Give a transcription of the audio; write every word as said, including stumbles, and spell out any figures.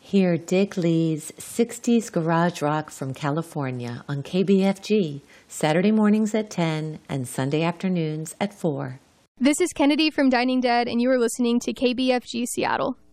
Hear Dick Lee's sixties Garage Rock from California on K B F G, Saturday mornings at ten and Sunday afternoons at four. This is Kennedy from Dining Dead, and you are listening to K B F G Seattle.